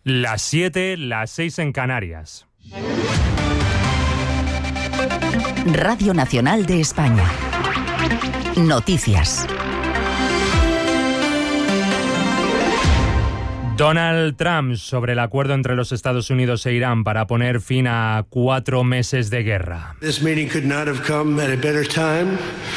Las 7, las 6 en Canarias. Radio Nacional de España. Noticias. Donald Trump sobre el acuerdo entre los Estados Unidos e Irán para poner fin a 4 meses de guerra. This meeting could not have come at a better time.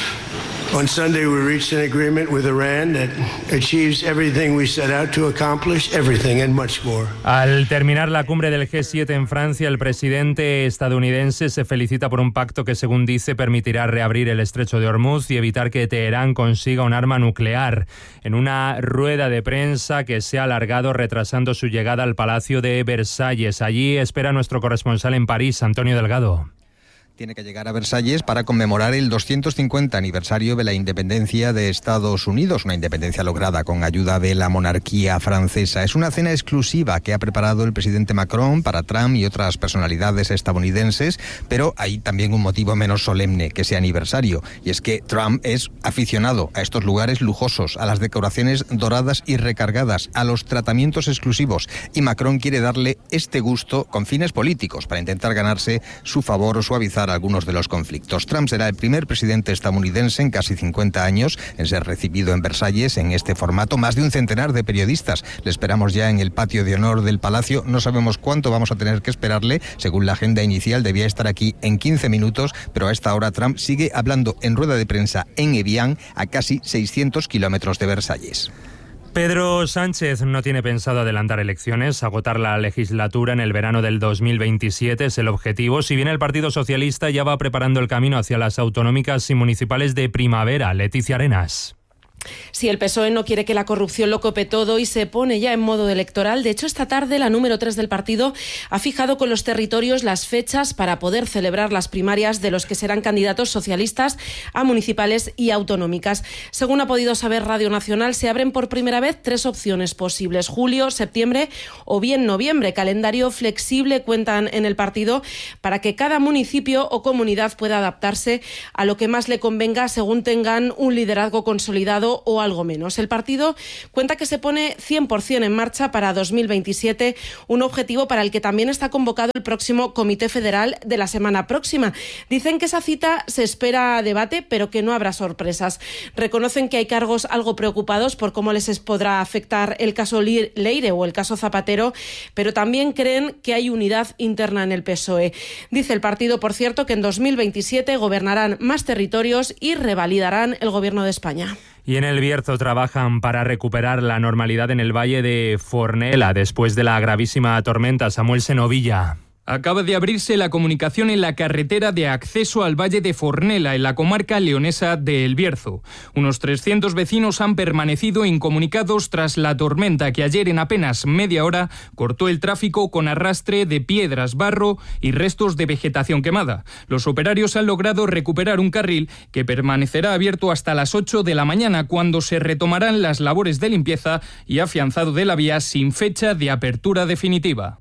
On Sunday we reached an agreement with Iran that achieves everything we set out to accomplish, everything and much more. Al terminar la cumbre del G7 en Francia, el presidente estadounidense se felicita por un pacto que, según dice, permitirá reabrir el estrecho de Hormuz y evitar que Teherán consiga un arma nuclear. En una rueda de prensa que se ha alargado retrasando su llegada al Palacio de Versalles. Allí espera nuestro corresponsal en París, Antonio Delgado. Tiene que llegar a Versalles para conmemorar el 250 aniversario de la independencia de Estados Unidos, una independencia lograda con ayuda de la monarquía francesa. Es una cena exclusiva que ha preparado el presidente Macron para Trump y otras personalidades estadounidenses, pero hay también un motivo menos solemne que ese aniversario, y es que Trump es aficionado a estos lugares lujosos, a las decoraciones doradas y recargadas, a los tratamientos exclusivos, y Macron quiere darle este gusto con fines políticos para intentar ganarse su favor o suavizar algunos de los conflictos. Trump será el primer presidente estadounidense en casi 50 años en ser recibido en Versalles en este formato. Más de un centenar de periodistas le esperamos ya en el patio de honor del Palacio. No sabemos cuánto vamos a tener que esperarle. Según la agenda inicial, debía estar aquí en 15 minutos, pero a esta hora Trump sigue hablando en rueda de prensa en Evian, a casi 600 kilómetros de Versalles. Pedro Sánchez no tiene pensado adelantar elecciones. Agotar la legislatura en el verano del 2027 es el objetivo, si bien el Partido Socialista ya va preparando el camino hacia las autonómicas y municipales de primavera. Leticia Arenas. Sí, el PSOE no quiere que la corrupción lo cope todo y se pone ya en modo electoral. De hecho, esta tarde la número 3 del partido ha fijado con los territorios las fechas para poder celebrar las primarias de los que serán candidatos socialistas a municipales y autonómicas. Según ha podido saber Radio Nacional, se abren por primera vez 3 opciones posibles: julio, septiembre o bien noviembre. Calendario flexible, cuentan en el partido, para que cada municipio o comunidad pueda adaptarse a lo que más le convenga según tengan un liderazgo consolidado o algo menos. El partido cuenta que se pone 100% en marcha para 2027, un objetivo para el que también está convocado el próximo Comité Federal de la semana próxima. Dicen que esa cita se espera debate, pero que no habrá sorpresas. Reconocen que hay cargos algo preocupados por cómo les podrá afectar el caso Leire o el caso Zapatero, pero también creen que hay unidad interna en el PSOE. Dice el partido, por cierto, que en 2027 gobernarán más territorios y revalidarán el gobierno de España. Y en el Bierzo trabajan para recuperar la normalidad en el valle de Fornela después de la gravísima tormenta. Samuel Senovilla. Acaba de abrirse la comunicación en la carretera de acceso al Valle de Fornela, en la comarca leonesa de El Bierzo. Unos 300 vecinos han permanecido incomunicados tras la tormenta que ayer en apenas media hora cortó el tráfico con arrastre de piedras, barro y restos de vegetación quemada. Los operarios han logrado recuperar un carril que permanecerá abierto hasta las 8 de la mañana, cuando se retomarán las labores de limpieza y afianzado de la vía, sin fecha de apertura definitiva.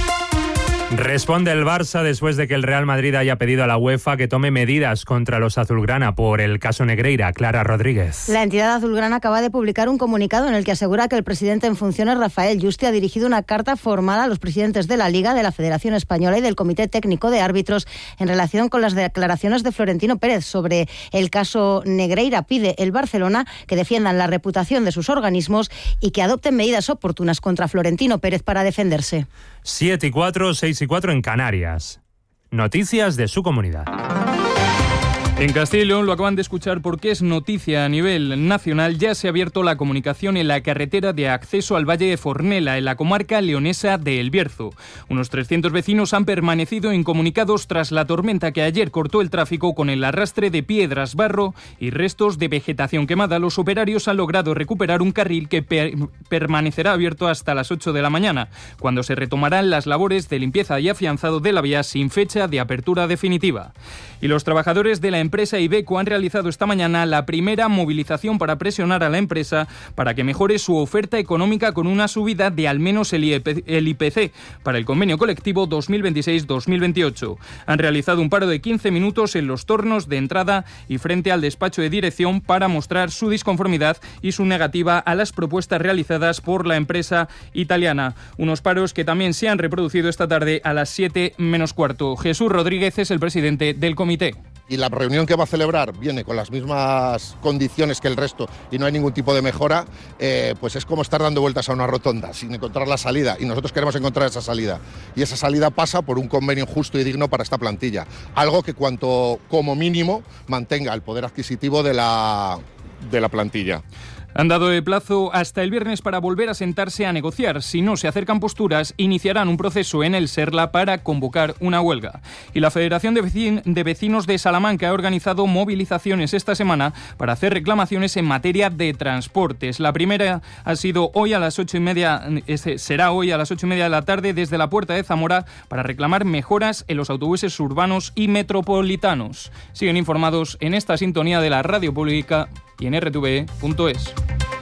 Responde el Barça después de que el Real Madrid haya pedido a la UEFA que tome medidas contra los azulgrana por el caso Negreira. Clara Rodríguez. La entidad azulgrana acaba de publicar un comunicado en el que asegura que el presidente en funciones, Rafael Yuste, ha dirigido una carta formal a los presidentes de la Liga, de la Federación Española y del Comité Técnico de Árbitros en relación con las declaraciones de Florentino Pérez sobre el caso Negreira. Pide el Barcelona que defiendan la reputación de sus organismos y que adopten medidas oportunas contra Florentino Pérez para defenderse. 7:04, 6:04 en Canarias. Noticias de su comunidad. En Castilla y León lo acaban de escuchar porque es noticia a nivel nacional. Ya se ha abierto la comunicación en la carretera de acceso al Valle de Fornela, en la comarca leonesa de El Bierzo. Unos 300 vecinos han permanecido incomunicados tras la tormenta que ayer cortó el tráfico con el arrastre de piedras, barro y restos de vegetación quemada. Los operarios han logrado recuperar un carril que permanecerá abierto hasta las 8 de la mañana, cuando se retomarán las labores de limpieza y afianzado de la vía, sin fecha de apertura definitiva. Y los trabajadores de la empresa empresa Iveco han realizado esta mañana la primera movilización para presionar a la empresa para que mejore su oferta económica con una subida de al menos el IPC para el convenio colectivo 2026-2028. Han realizado un paro de 15 minutos en los tornos de entrada y frente al despacho de dirección para mostrar su disconformidad y su negativa a las propuestas realizadas por la empresa italiana. Unos paros que también se han reproducido esta tarde a las 7 menos cuarto. Jesús Rodríguez es el presidente del comité. Y la reunión que va a celebrar viene con las mismas condiciones que el resto y no hay ningún tipo de mejora, pues es como estar dando vueltas a una rotonda sin encontrar la salida, y nosotros queremos encontrar esa salida, y esa salida pasa por un convenio justo y digno para esta plantilla, algo que como mínimo mantenga el poder adquisitivo de la plantilla. Han dado de plazo hasta el viernes para volver a sentarse a negociar. Si no se acercan posturas, iniciarán un proceso en el Serla para convocar una huelga. Y la Federación de Vecinos de Salamanca ha organizado movilizaciones esta semana para hacer reclamaciones en materia de transportes. La primera ha sido hoy a las 8:30, será hoy a las 8:30 de la tarde desde la Puerta de Zamora para reclamar mejoras en los autobuses urbanos y metropolitanos. Siguen informados en esta sintonía de la Radio Pública y en rtve.es.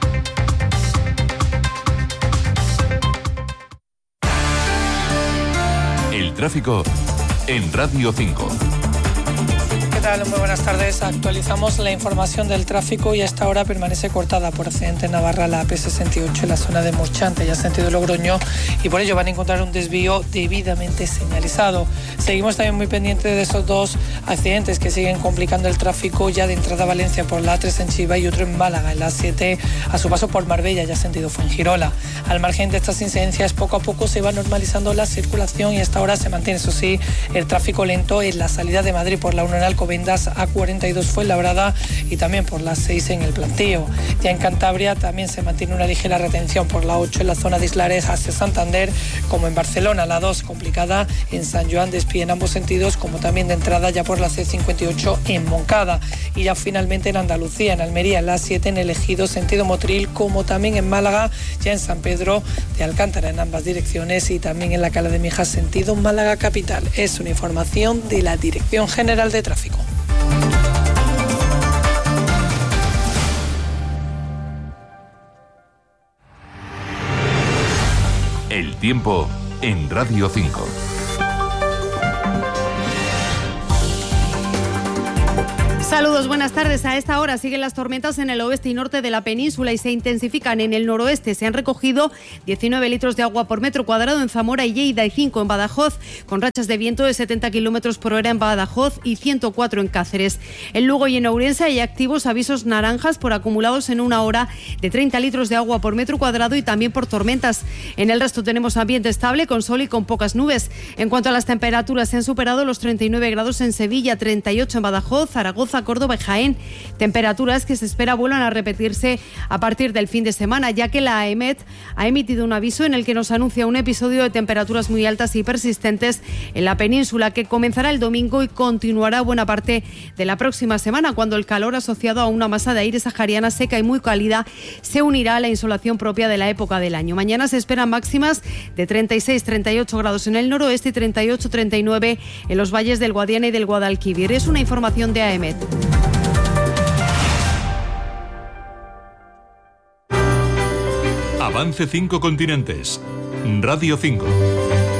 El tráfico en Radio 5. ¿Qué tal? Muy buenas tardes. Actualizamos la información del tráfico y a esta hora permanece cortada por accidente en Navarra la AP68 en la zona de Murchante, ya sentido Logroño, y por ello van a encontrar un desvío debidamente señalizado. Seguimos también muy pendientes de esos dos accidentes que siguen complicando el tráfico ya de entrada a Valencia por la A3 en Chiva y otro en Málaga, en la A7 a su paso por Marbella, ya sentido Fuengirola. Al margen de estas incidencias, poco a poco se va normalizando la circulación y a esta hora se mantiene, eso sí, el tráfico lento en la salida de Madrid por la 1 en Alcobendas, A42 Fuenlabrada y también por la 6 en el Plantío. Ya en Cantabria también se mantiene una ligera retención por la 8 en la zona de Islares hacia Santander, como en Barcelona, la 2 complicada en San Joan de Espí en ambos sentidos, como también de entrada ya por la C58 en Moncada. Y ya finalmente en Andalucía, en Almería, la 7 en el Ejido sentido Motril, como también en Málaga, ya en San Pedro de Alcántara en ambas direcciones y también en la Cala de Mijas sentido Málaga capital. Es una información de la Dirección General de Tráfico. El tiempo en Radio 5. Saludos, buenas tardes. A esta hora siguen las tormentas en el oeste y norte de la península y se intensifican en el noroeste. Se han recogido 19 litros de agua por metro cuadrado en Zamora y Lleida y 5 en Badajoz, con rachas de viento de 70 kilómetros por hora en Badajoz y 104 en Cáceres. En Lugo y en Ourense hay activos avisos naranjas por acumulados en una hora de 30 litros de agua por metro cuadrado y también por tormentas. En el resto tenemos ambiente estable, con sol y con pocas nubes. En cuanto a las temperaturas, se han superado los 39 grados en Sevilla, 38 en Badajoz, Zaragoza, Córdoba y Jaén. Temperaturas que se espera vuelvan a repetirse a partir del fin de semana, ya que la AEMET ha emitido un aviso en el que nos anuncia un episodio de temperaturas muy altas y persistentes en la península que comenzará el domingo y continuará buena parte de la próxima semana, cuando el calor asociado a una masa de aire sahariana seca y muy cálida se unirá a la insolación propia de la época del año. Mañana se esperan máximas de 36-38 grados en el noroeste y 38-39 en los valles del Guadiana y del Guadalquivir. Es una información de AEMET. Avance 5 continentes. Radio 5.